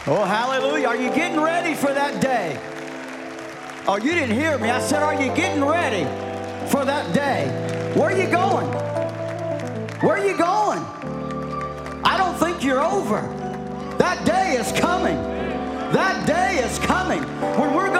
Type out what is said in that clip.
Oh, hallelujah. Are you getting ready for that day? Oh, you didn't hear me. I said, are you getting ready for that day? Where are you going? Where are you going? I don't think you're over. That day is coming. That day is coming when we're